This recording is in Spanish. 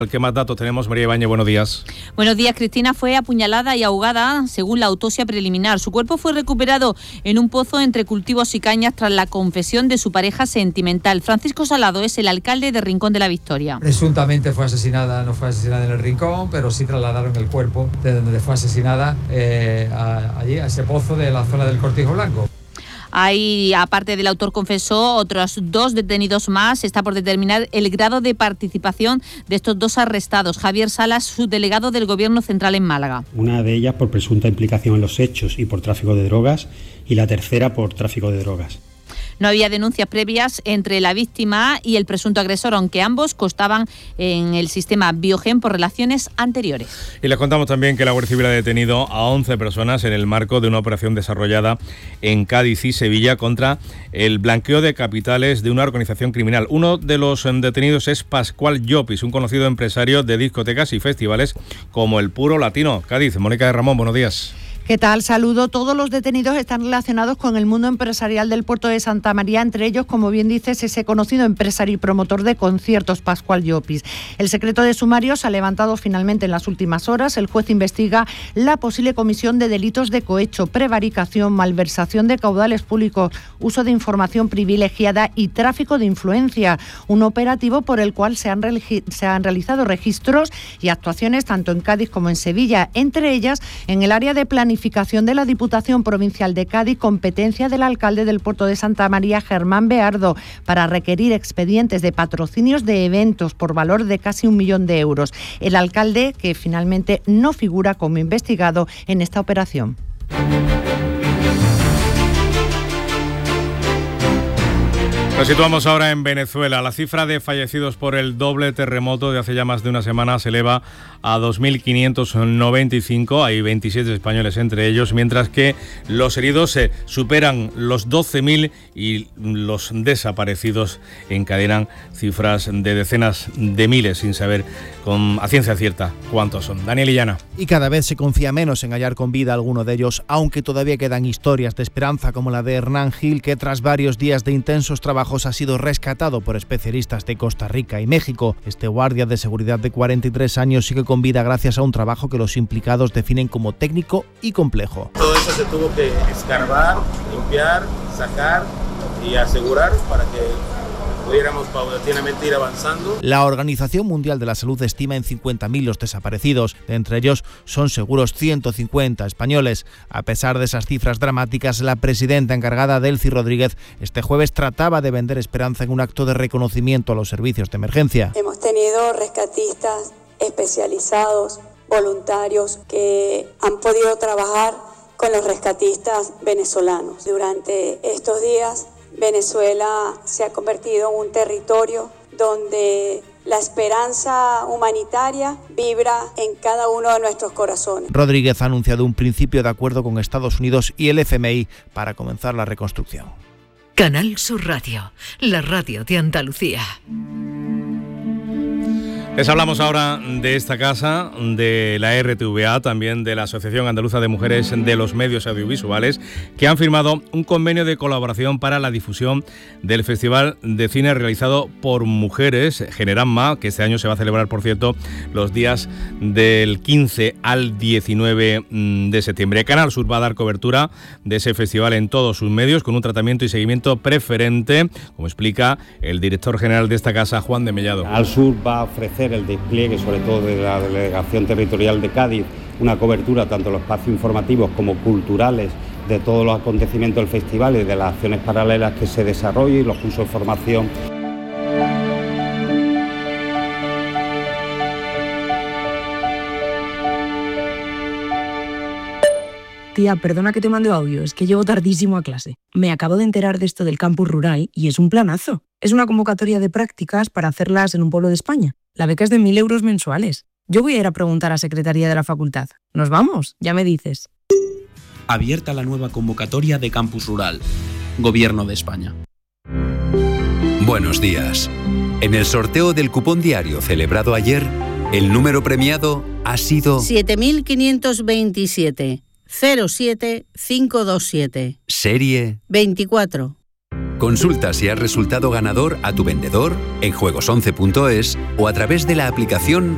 ¿Qué más datos tenemos? María Ibáñez, buenos días. Buenos días. Cristina fue apuñalada y ahogada, según la autopsia preliminar. Su cuerpo fue recuperado en un pozo entre cultivos y cañas tras la confesión de su pareja sentimental. Francisco Salado es el alcalde de Rincón de la Victoria. Presuntamente fue asesinada, no fue asesinada en el Rincón, pero sí trasladaron el cuerpo de donde fue asesinada allí, a ese pozo de la zona del Cortijo Blanco. Hay, aparte del autor confesó, otros 2 detenidos más. Está por determinar el grado de participación de estos 2 arrestados. Javier Salas, subdelegado del Gobierno Central en Málaga. Una de ellas por presunta implicación en los hechos y por tráfico de drogas, y la tercera por tráfico de drogas. No había denuncias previas entre la víctima y el presunto agresor, aunque ambos constaban en el sistema Biogen por relaciones anteriores. Y les contamos también que la Guardia Civil ha detenido a 11 personas en el marco de una operación desarrollada en Cádiz y Sevilla contra el blanqueo de capitales de una organización criminal. Uno de los detenidos es Pascual Llopis, un conocido empresario de discotecas y festivales como el Puro Latino. Cádiz, Mónica de Ramón, buenos días. ¿Qué tal? Saludo. Todos los detenidos están relacionados con el mundo empresarial del puerto de Santa María, entre ellos, como bien dices, ese conocido empresario y promotor de conciertos, Pascual Llopis. El secreto de sumario se ha levantado finalmente en las últimas horas. El juez investiga la posible comisión de delitos de cohecho, prevaricación, malversación de caudales públicos, uso de información privilegiada y tráfico de influencia. Un operativo por el cual se han realizado registros y actuaciones tanto en Cádiz como en Sevilla, entre ellas en el área de planificación de la Diputación Provincial de Cádiz, competencia del alcalde del puerto de Santa María, Germán Beardo, para requerir expedientes de patrocinios de eventos por valor de casi 1 millón de euros. El alcalde, que finalmente no figura como investigado en esta operación. Nos situamos ahora en Venezuela. La cifra de fallecidos por el doble terremoto de hace ya más de una semana se eleva a 2.595. Hay 27 españoles entre ellos, mientras que los heridos superan los 12.000 y los desaparecidos encadenan cifras de decenas de miles, sin saber a ciencia cierta cuántos son. Daniel Illana. Y cada vez se confía menos en hallar con vida a alguno de ellos, aunque todavía quedan historias de esperanza como la de Hernán Gil, que tras varios días de intensos trabajos ha sido rescatado por especialistas de Costa Rica y México. Este guardia de seguridad de 43 años sigue con vida gracias a un trabajo que los implicados definen como técnico y complejo. Todo eso se tuvo que escarbar, limpiar, sacar y asegurar para que pudiéramos paulatinamente ir avanzando. La Organización Mundial de la Salud estima en 50.000 los desaparecidos. De entre ellos son seguros 150 españoles. A pesar de esas cifras dramáticas, la presidenta encargada, Delcy Rodríguez, este jueves trataba de vender esperanza en un acto de reconocimiento a los servicios de emergencia. Hemos tenido rescatistas especializados, voluntarios, que han podido trabajar con los rescatistas venezolanos. Durante estos días, Venezuela se ha convertido en un territorio donde la esperanza humanitaria vibra en cada uno de nuestros corazones. Rodríguez ha anunciado un principio de acuerdo con Estados Unidos y el FMI para comenzar la reconstrucción. Canal Sur Radio, la radio de Andalucía. Les hablamos ahora de esta casa, de la RTVA, también de la Asociación Andaluza de Mujeres de los Medios Audiovisuales, que han firmado un convenio de colaboración para la difusión del Festival de Cine realizado por mujeres, Generamma, que este año se va a celebrar, por cierto, los días del 15 al 19 de septiembre. Canal Sur va a dar cobertura de ese festival en todos sus medios, con un tratamiento y seguimiento preferente, como explica el director general de esta casa, Juan de Mellado. Canal Sur va a ofrecer el despliegue, sobre todo de la Delegación Territorial de Cádiz, una cobertura tanto en los espacios informativos como culturales de todos los acontecimientos del festival y de las acciones paralelas que se desarrollen y los cursos de formación. Tía, perdona que te mande audio, es que llego tardísimo a clase. Me acabo de enterar de esto del campus rural y es un planazo. Es una convocatoria de prácticas para hacerlas en un pueblo de España. La beca es de 1.000 euros mensuales. Yo voy a ir a preguntar a Secretaría de la Facultad. ¿Nos vamos? Ya me dices. Abierta la nueva convocatoria de Campus Rural. Gobierno de España. Buenos días. En el sorteo del cupón diario celebrado ayer, el número premiado ha sido 7527 07527. Serie 24. Consulta si has resultado ganador a tu vendedor, en juegos11.es o a través de la aplicación